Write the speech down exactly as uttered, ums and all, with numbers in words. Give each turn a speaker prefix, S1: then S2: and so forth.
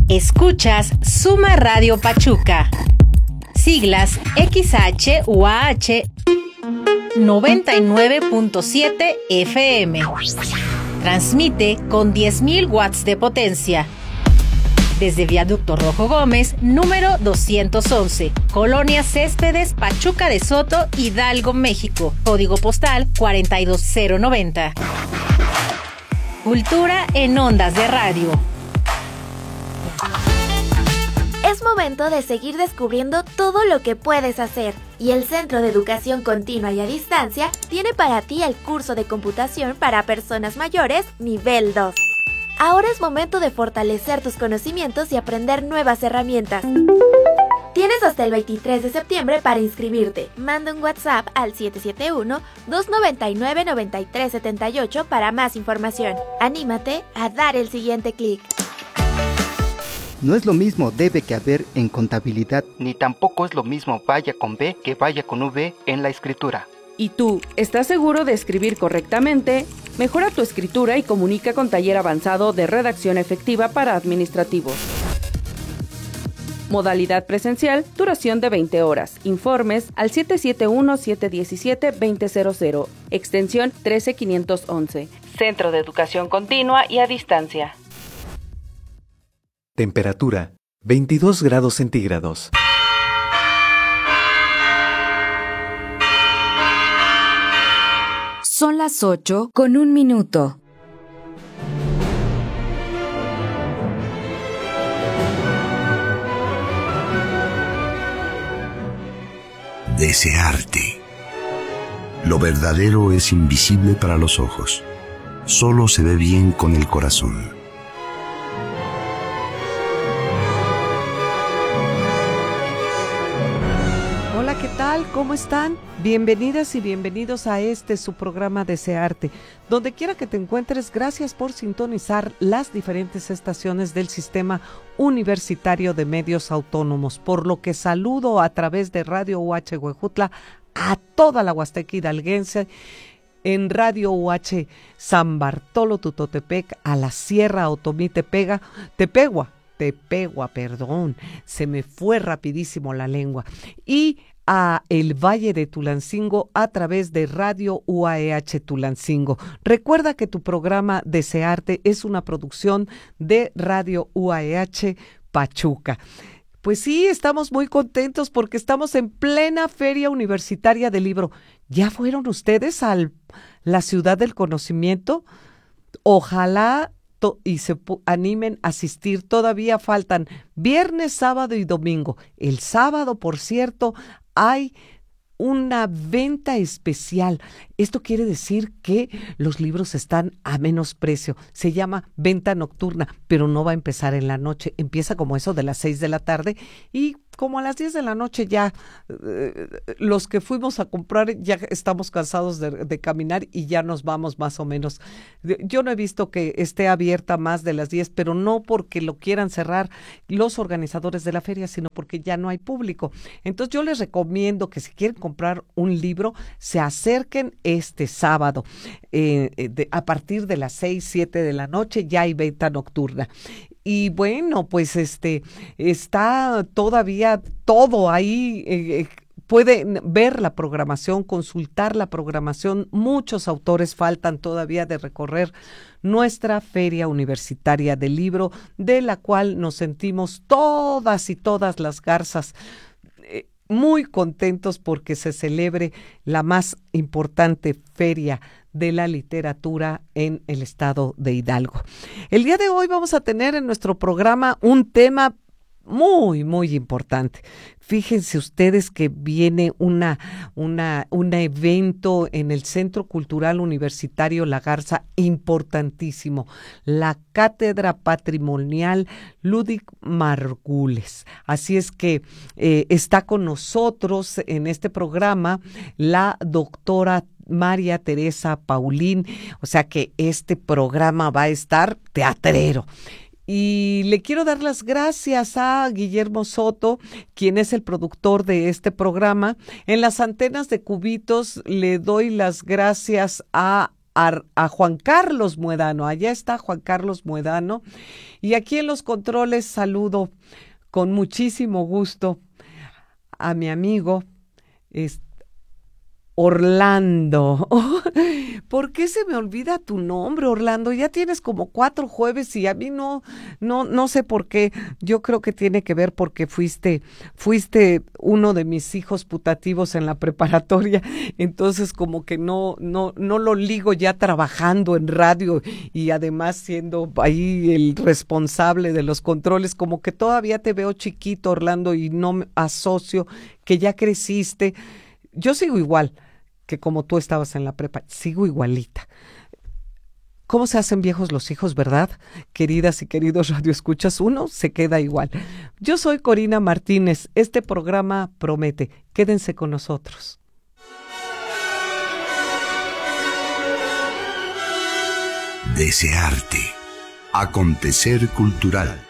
S1: Escuchas Suma Radio Pachuca. Siglas X H U A H noventa y nueve punto siete F M. Transmite con diez mil watts de potencia. Desde Viaducto Rojo Gómez, número doscientos once, Colonia Céspedes, Pachuca de Soto, Hidalgo, México. Código postal cuarenta y dos cero noventa. Cultura en ondas de radio.
S2: Es momento de seguir descubriendo todo lo que puedes hacer. Y el Centro de Educación Continua y a Distancia tiene para ti el curso de computación para personas mayores nivel dos. Ahora es momento de fortalecer tus conocimientos y aprender nuevas herramientas. Tienes hasta el veintitrés de septiembre para inscribirte. Manda un WhatsApp al siete siete uno, dos nueve nueve, nueve tres siete ocho para más información. Anímate a dar el siguiente clic.
S3: No es lo mismo debe que haber en contabilidad,
S4: ni tampoco es lo mismo vaya con B que vaya con V en la escritura.
S5: ¿Y tú, estás seguro de escribir correctamente? Mejora tu escritura y comunica con Taller Avanzado de Redacción Efectiva para Administrativos. Modalidad presencial, duración de veinte horas. Informes al siete siete uno, siete uno siete, dos cero cero cero, extensión trece quinientos once. Centro de Educación Continua y a Distancia.
S6: Temperatura, veintidós grados centígrados.
S7: Son las ocho con un minuto.
S8: Desearte. Lo verdadero es invisible para los ojos. Solo se ve bien con el corazón.
S9: Hola, ¿qué tal? ¿Cómo están? Bienvenidas y bienvenidos a este su programa Desearte. Donde quiera que te encuentres, gracias por sintonizar las diferentes estaciones del Sistema Universitario de Medios Autónomos, por lo que saludo a través de Radio U H Huejutla a toda la Huasteca hidalguense, en Radio U H San Bartolo Tutotepec, a la Sierra Otomí Tepega, Tepegua, Tepegua, perdón, se me fue rapidísimo la lengua, y a el Valle de Tulancingo a través de Radio U A H Tulancingo. Recuerda que tu programa Desearte es una producción de Radio U A H Pachuca. Pues sí, estamos muy contentos porque estamos en plena Feria Universitaria del Libro. ¿Ya fueron ustedes a la Ciudad del Conocimiento? Ojalá to- y se pu- animen a asistir. Todavía faltan viernes, sábado y domingo. El sábado, por cierto, hay una venta especial. Esto quiere decir que los libros están a menos precio. Se llama venta nocturna, pero no va a empezar en la noche. Empieza como eso de las seis de la tarde y como a las diez de la noche ya eh, los que fuimos a comprar ya estamos cansados de, de caminar y ya nos vamos más o menos. Yo no he visto que esté abierta más de las diez, pero no porque lo quieran cerrar los organizadores de la feria, sino porque ya no hay público. Entonces yo les recomiendo que si quieren comprar un libro, se acerquen este sábado. Eh, de, a partir de las seis, siete de la noche ya hay venta nocturna. Y bueno, pues este está todavía todo ahí, eh, pueden ver la programación, consultar la programación. Muchos autores faltan todavía de recorrer nuestra Feria Universitaria del Libro, de la cual nos sentimos todas y todas las garzas eh, muy contentos porque se celebre la más importante feria de la literatura en el estado de Hidalgo. El día de hoy vamos a tener en nuestro programa un tema muy, muy importante. Fíjense ustedes que viene una, una, un evento en el Centro Cultural Universitario La Garza importantísimo, la Cátedra Patrimonial Ludwig Margules. Así es que eh, está con nosotros en este programa la doctora María Teresa Paulín, o sea que este programa va a estar teatrero. Y le quiero dar las gracias a Guillermo Soto, quien es el productor de este programa. En las antenas de Cubitos le doy las gracias a a, a Juan Carlos Muedano. Allá está Juan Carlos Muedano. Y aquí en los controles saludo con muchísimo gusto a mi amigo este, Orlando. ¿Por qué se me olvida tu nombre, Orlando? Ya tienes como cuatro jueves y a mí no, no, no sé por qué. Yo creo que tiene que ver porque fuiste, fuiste uno de mis hijos putativos en la preparatoria. Entonces como que no, no, no lo ligo ya trabajando en radio y además siendo ahí el responsable de los controles. Como que todavía te veo chiquito, Orlando, y no me asocio que ya creciste. Yo sigo igual que como tú estabas en la prepa, sigo igualita. ¿Cómo se hacen viejos los hijos, verdad? Queridas y queridos radioescuchas, uno se queda igual. Yo soy Corina Martínez, este programa promete. Quédense con nosotros.
S8: Desearte. Acontecer cultural.